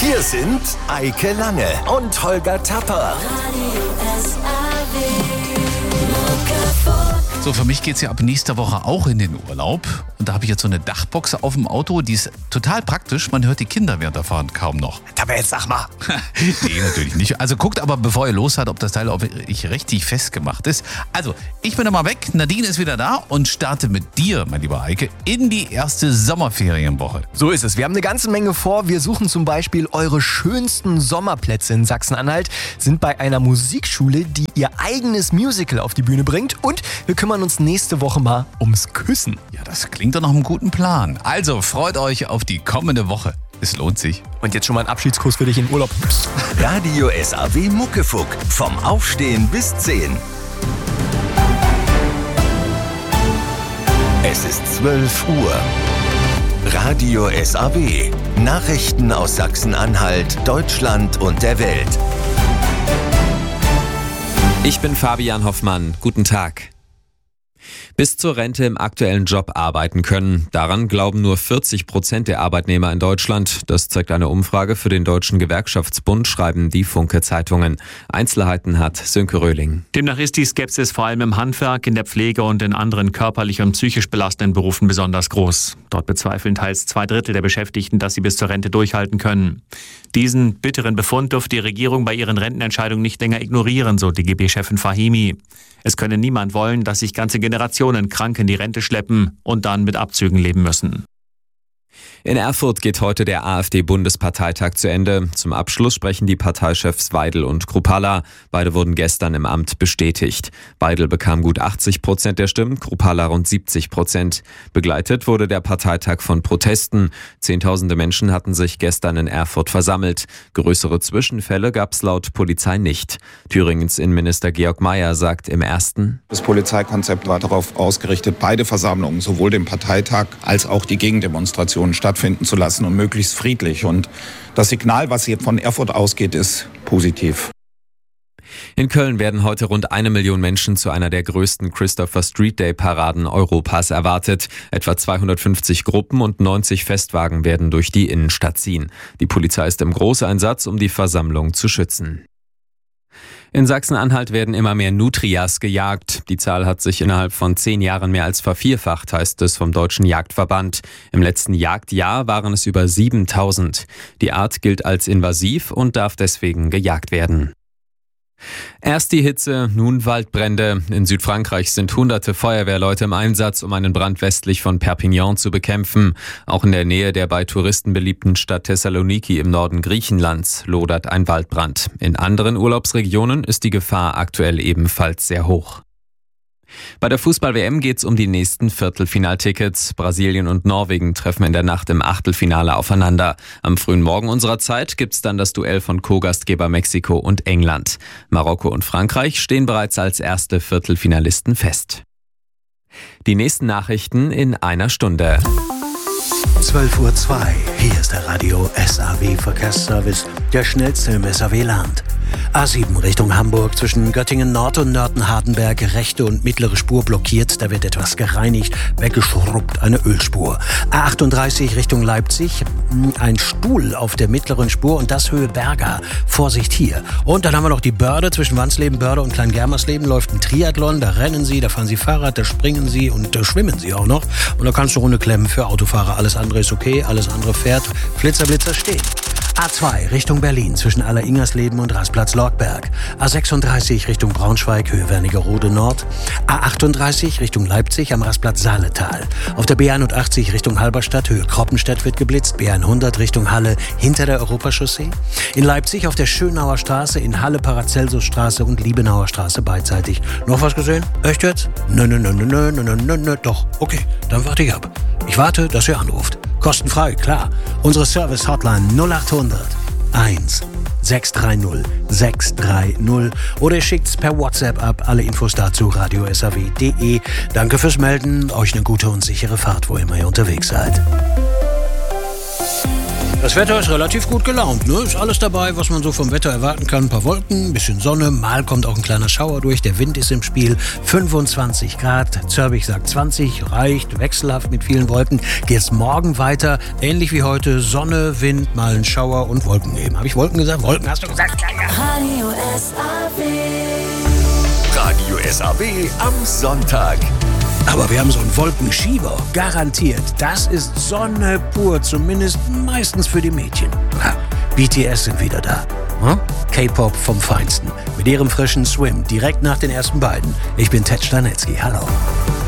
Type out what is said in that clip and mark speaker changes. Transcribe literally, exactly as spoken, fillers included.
Speaker 1: Hier sind Eike Lange und Holger Tapper.
Speaker 2: So, für mich geht's ja ab nächster Woche auch in den Urlaub. Und da habe ich jetzt so eine Dachbox auf dem Auto, die ist total praktisch. Man hört die Kinder während der Fahrt kaum noch.
Speaker 1: Aber jetzt sag mal.
Speaker 2: Nee, natürlich nicht. Also guckt aber, bevor ihr losfahrt, ob das Teil auch wirklich richtig festgemacht ist. Also, ich bin da mal weg, Nadine ist wieder da und starte mit dir, mein lieber Eike, in die erste Sommerferienwoche.
Speaker 3: So ist es. Wir haben eine ganze Menge vor. Wir suchen zum Beispiel eure schönsten Sommerplätze in Sachsen-Anhalt, sind bei einer Musikschule, die ihr eigenes Musical auf die Bühne bringt, und wir kümmern uns nächste Woche mal ums Küssen.
Speaker 2: Ja, das klingt doch nach einem guten Plan. Also, freut euch auf die kommende Woche. Es lohnt sich.
Speaker 3: Und jetzt schon mal ein Abschiedskurs für dich in Urlaub.
Speaker 1: Radio S A W Muckefuck. Vom Aufstehen bis zehn. Es ist zwölf Uhr. Radio S A W. Nachrichten aus Sachsen-Anhalt, Deutschland und der Welt.
Speaker 4: Ich bin Fabian Hoffmann. Guten Tag. Bis zur Rente im aktuellen Job arbeiten können. Daran glauben nur vierzig Prozent der Arbeitnehmer in Deutschland. Das zeigt eine Umfrage für den Deutschen Gewerkschaftsbund, schreiben die Funke-Zeitungen. Einzelheiten hat Sönke Röhling.
Speaker 5: Demnach ist die Skepsis vor allem im Handwerk, in der Pflege und in anderen körperlich und psychisch belastenden Berufen besonders groß. Dort bezweifeln teils zwei Drittel der Beschäftigten, dass sie bis zur Rente durchhalten können. Diesen bitteren Befund dürfte die Regierung bei ihren Rentenentscheidungen nicht länger ignorieren, so D G B-Chefin Fahimi. Es könne niemand wollen, dass sich ganze Generationen krank in die Rente schleppen und dann mit Abzügen leben müssen.
Speaker 4: In Erfurt geht heute der AfD-Bundesparteitag zu Ende. Zum Abschluss sprechen die Parteichefs Weidel und Kruppalla. Beide wurden gestern im Amt bestätigt. Weidel bekam gut achtzig Prozent der Stimmen, Kruppalla rund siebzig Prozent. Begleitet wurde der Parteitag von Protesten. Zehntausende Menschen hatten sich gestern in Erfurt versammelt. Größere Zwischenfälle gab es laut Polizei nicht. Thüringens Innenminister Georg Mayer sagt im ersten:
Speaker 6: Das Polizeikonzept war darauf ausgerichtet, beide Versammlungen, sowohl den Parteitag als auch die Gegendemonstrationen stattfinden zu lassen und möglichst friedlich. Und das Signal, was hier von Erfurt ausgeht, ist positiv.
Speaker 4: In Köln werden heute rund eine Million Menschen zu einer der größten Christopher Street Day Paraden Europas erwartet. Etwa zweihundertfünfzig Gruppen und neunzig Festwagen werden durch die Innenstadt ziehen. Die Polizei ist im Großeinsatz, um die Versammlung zu schützen. In Sachsen-Anhalt werden immer mehr Nutrias gejagt. Die Zahl hat sich innerhalb von zehn Jahren mehr als vervierfacht, heißt es vom Deutschen Jagdverband. Im letzten Jagdjahr waren es über siebentausend. Die Art gilt als invasiv und darf deswegen gejagt werden. Erst die Hitze, nun Waldbrände. In Südfrankreich sind hunderte Feuerwehrleute im Einsatz, um einen Brand westlich von Perpignan zu bekämpfen. Auch in der Nähe der bei Touristen beliebten Stadt Thessaloniki im Norden Griechenlands lodert ein Waldbrand. In anderen Urlaubsregionen ist die Gefahr aktuell ebenfalls sehr hoch. Bei der Fußball-W M geht's um die nächsten Viertelfinaltickets. Brasilien und Norwegen treffen in der Nacht im Achtelfinale aufeinander. Am frühen Morgen unserer Zeit gibt's dann das Duell von Co-Gastgeber Mexiko und England. Marokko und Frankreich stehen bereits als erste Viertelfinalisten fest. Die nächsten Nachrichten in einer Stunde.
Speaker 7: zwölf Uhr zwei. Hier ist der Radio S A W Verkehrsservice, der schnellste im S A W-Land. A sieben Richtung Hamburg zwischen Göttingen Nord und Nörten-Hardenberg, rechte und mittlere Spur blockiert, da wird etwas gereinigt, weggeschrubbt, eine Ölspur. A achtunddreißig Richtung Leipzig, ein Stuhl auf der mittleren Spur und das Höhe Berga, Vorsicht hier. Und dann haben wir noch die Börde, zwischen Wansleben, Börde und Kleingermersleben läuft ein Triathlon, da rennen sie, da fahren sie Fahrrad, da springen sie und da schwimmen sie auch noch. Und da kannst du Runde klemmen für Autofahrer, alles andere ist okay, alles andere fährt, Flitzer, Blitzer stehen. A zwei Richtung Berlin zwischen Aller-Ingersleben und Rastplatz Lorkberg. A sechsunddreißig Richtung Braunschweig, Höhe Wernigerode Nord. A achtunddreißig Richtung Leipzig am Rastplatz Saaletal. Auf der B einundachtzig Richtung Halberstadt, Höhe Kroppenstedt wird geblitzt. B hundert Richtung Halle hinter der Europachaussee. In Leipzig auf der Schönauer Straße, in Halle Paracelsusstraße und Liebenauer Straße beidseitig. Noch was gesehen? Echt jetzt? Nö, nö, nö, nö, nö, nö, nö, nö. Doch, okay, dann warte ich ab. Ich warte, dass ihr anruft. Kostenfrei, klar. Unsere Service-Hotline null achthundert eins sechs drei null sechs drei null oder ihr schickt's per WhatsApp ab. Alle Infos dazu radio s a w punkt d e. Danke fürs Melden. Euch eine gute und sichere Fahrt, wo immer ihr unterwegs seid. Das Wetter ist relativ gut gelaunt, ne? Ist alles dabei, was man so vom Wetter erwarten kann. Ein paar Wolken, ein bisschen Sonne, mal kommt auch ein kleiner Schauer durch. Der Wind ist im Spiel. fünfundzwanzig Grad, Zörbich sagt zwanzig, reicht, wechselhaft mit vielen Wolken. Geht's morgen weiter, ähnlich wie heute, Sonne, Wind, mal ein Schauer und Wolken geben. Habe ich Wolken gesagt? Wolken hast du gesagt? Ja, ja.
Speaker 1: Radio S A W. Radio S A W am Sonntag.
Speaker 7: Aber wir haben so einen Wolkenschieber, garantiert. Das ist Sonne pur, zumindest meistens für die Mädchen. B T S sind wieder da. Hm? K-Pop vom Feinsten. Mit ihrem frischen Swim, direkt nach den ersten beiden. Ich bin Ted Stanetzky, hallo.